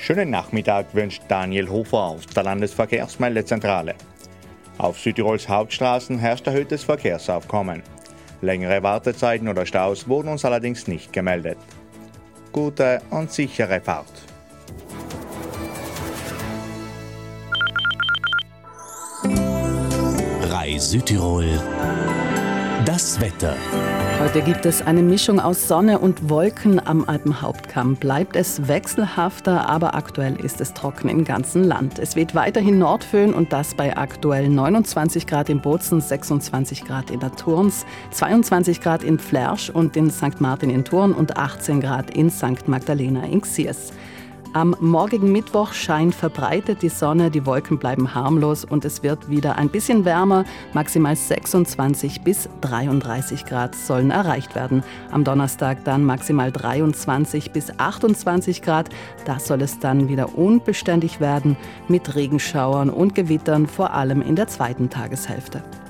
Schönen Nachmittag wünscht Daniel Hofer aus der Landesverkehrsmeldezentrale. Auf Südtirols Hauptstraßen herrscht erhöhtes Verkehrsaufkommen. Längere Wartezeiten oder Staus wurden uns allerdings nicht gemeldet. Gute und sichere Fahrt. RAI Südtirol. Das Wetter. Heute gibt es eine Mischung aus Sonne und Wolken am Alpenhauptkamm. Bleibt es wechselhafter, aber aktuell ist es trocken im ganzen Land. Es weht weiterhin Nordföhn und das bei aktuell 29 Grad in Bozen, 26 Grad in der Turns, 22 Grad in Flersch und in St. Martin in Thurn und 18 Grad in St. Magdalena in Xiers. Am morgigen Mittwoch scheint verbreitet die Sonne, die Wolken bleiben harmlos und es wird wieder ein bisschen wärmer. Maximal 26 bis 33 Grad sollen erreicht werden. Am Donnerstag dann maximal 23 bis 28 Grad. Da soll es dann wieder unbeständig werden mit Regenschauern und Gewittern, vor allem in der zweiten Tageshälfte.